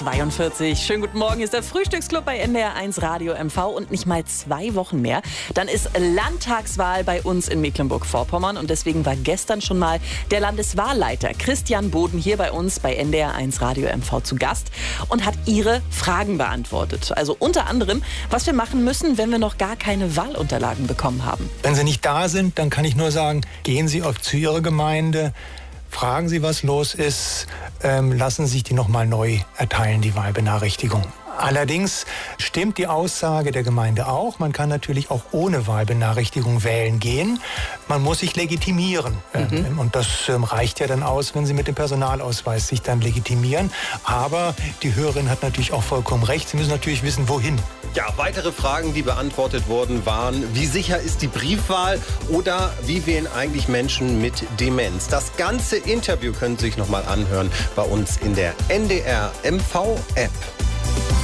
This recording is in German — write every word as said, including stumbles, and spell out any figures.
zweiundvierzig. Schönen guten Morgen, hier ist der Frühstücksclub bei N D R eins Radio M V und nicht mal zwei Wochen mehr. Dann ist Landtagswahl bei uns in Mecklenburg-Vorpommern und deswegen war gestern schon mal der Landeswahlleiter Christian Boden hier bei uns bei N D R eins Radio M V zu Gast und hat Ihre Fragen beantwortet. Also unter anderem, was wir machen müssen, wenn wir noch gar keine Wahlunterlagen bekommen haben. Wenn Sie nicht da sind, dann kann ich nur sagen, gehen Sie auf zu Ihrer Gemeinde. Fragen Sie, was los ist, ähm, lassen Sie sich die nochmal neu erteilen, die Wahlbenachrichtigung. Allerdings stimmt die Aussage der Gemeinde auch. Man kann natürlich auch ohne Wahlbenachrichtigung wählen gehen. Man muss sich legitimieren. Mhm. Ähm, und das ähm, reicht ja dann aus, wenn Sie mit dem Personalausweis sich dann legitimieren. Aber die Hörerin hat natürlich auch vollkommen recht. Sie müssen natürlich wissen, wohin. Ja, weitere Fragen, die beantwortet wurden, waren, wie sicher ist die Briefwahl oder wie wählen eigentlich Menschen mit Demenz? Das ganze Interview können Sie sich nochmal anhören bei uns in der N D R M V App.